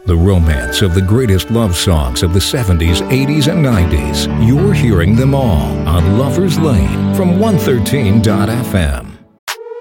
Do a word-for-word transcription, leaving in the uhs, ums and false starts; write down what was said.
The romance of the greatest love songs of the seventies, eighties, and nineties. You're hearing them all on Lover's Lane from one thirteen dot f m.